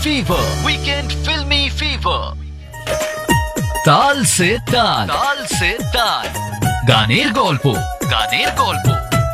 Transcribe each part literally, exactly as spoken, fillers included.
Fever, weekend फिल्मी fever. ताल से ताल, ताल से ताल, গানের গল্প, গানের গল্প।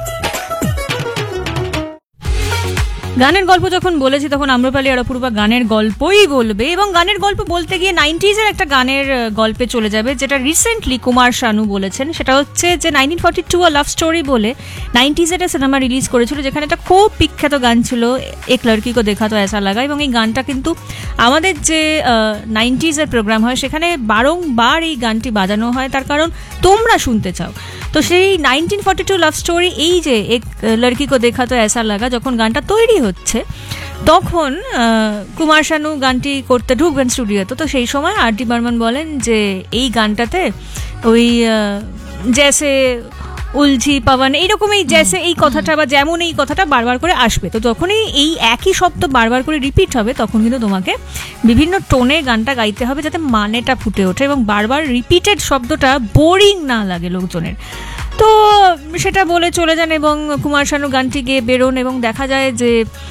গানের গল্প যখন বলেছি তখন আম্রপালি আর অপূর্বা গানের গল্পই বলবে, এবং গানের গল্প বলতে গিয়ে নাইনটিজের একটা গানের গল্পে চলে যাবে, যেটা রিসেন্টলি কুমার শানু বলেছেন। সেটা হচ্ছে যে nineteen forty to a love story বলে নাইনটিজের একটা সিনেমা রিলিজ করেছিল, যেখানে একটা খুব বিখ্যাত গান ছিল, এক লড়কি কো দেখা তো ऐसा লাগা। এবং এই গানটা কিন্তু আমাদের যে নাইনটিজের প্রোগ্রাম হয় সেখানে বারংবার এই গানটি বাজানো হয়, তার কারণ তোমরা শুনতে চাও। তো সেই nineteen forty two love story, এই যে এক লড়কি কো দেখা তো ऐसा লাগা, যখন গানটা তৈরি হচ্ছে তখন কুমার শানু গানটি করতে ঢুকবেন স্টুডিওতে। তো সেই সময় আর ডি বর্মন বলেন যে এই গানটাতে ওই জেসে উলঝি পাওয়ান এইরকমই জেসে এই কথাটা বা যেমন এই কথাটা বারবার করে আসবে। তো যখনই এই একই শব্দ বারবার করে রিপিট হবে তখন কিন্তু তোমাকে বিভিন্ন টোনে গানটা গাইতে হবে যাতে মানেটা ফুটে ওঠে এবং বারবার রিপিটেড শব্দটা বোরিং না লাগে লোকজনের। তো সেটা বলে চলে যান এবং কুমার শানু গানটি গেয়ে বেরোন, এবং দেখা যায় যে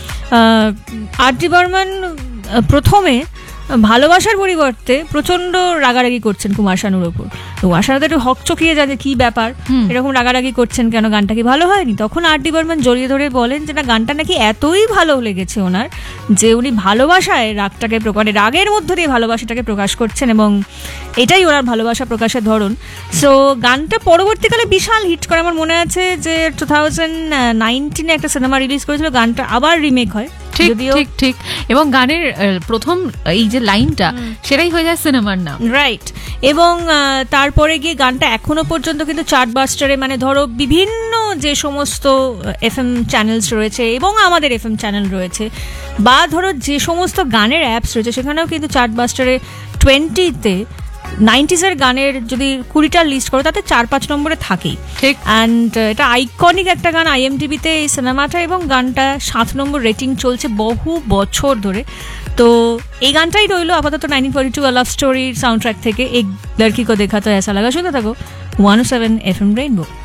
আর ডি বর্মন প্রথমে ভালোবাসার পরিবর্তে প্রচন্ড রাগারাগি করছেন কুমার শানুর ওপর। কুমার শানু তো একটু হকচকিয়ে যায় যে কি ব্যাপার, এরকম রাগারাগি করছেন কেন, গানটা কি ভালো হয়নি? তখন আর ডি বর্মন জড়িয়ে ধরে বলেন যে না, গানটা নাকি এতই ভালো লেগেছে ওনার যে উনি ভালোবাসায় রাগটাকে প্রকাশ, রাগের মধ্য দিয়ে ভালোবাসাটাকে প্রকাশ করছেন এবং এটাই ওনার ভালোবাসা প্রকাশের ধরন। সো গানটা পরবর্তীকালে বিশাল হিট করে। আমার মনে আছে যে টু থাউজেন্ড নাইনটিনে একটা সিনেমা রিলিজ করেছিল, গানটা আবার রিমেক হয়। ঠিক ঠিক ঠিক এবং গানের প্রথম এই যে লাইনটা সেটাই হয়ে যায় সিনেমার নাম, রাইট। এবং তারপরে গিয়ে গানটা এখনো পর্যন্ত কিন্তু চার্ট বাস্টারে, মানে ধরো বিভিন্ন যে সমস্ত এফ এম চ্যানেলস রয়েছে এবং আমাদের এফ এম চ্যানেল রয়েছে, বা ধরো যে সমস্ত গানের অ্যাপস রয়েছে, সেখানেও কিন্তু চার্ট বাস্টারে টোয়েন্টিতে নাইনটিজের গানের যদি কুড়িটা লিস্ট করো তাতে চার পাঁচ নম্বরে থাকেই। ঠিক। অ্যান্ড এটা আইকনিক একটা গান আইএমডিবিতে এই সিনেমাটা, এবং গানটা সাত নম্বর রেটিং চলছে বহু বছর ধরে। তো এই গানটাই রইলো আপাতত নাইনটিন ফর্টি টু আ লাভ স্টোরির সাউন্ড ট্র্যাক থেকে, এক লড়কি কো দেখা তো ऐसा লাগা। শুনতে থাকো ওয়ান ও সেভেন এফ এম রেইনবো।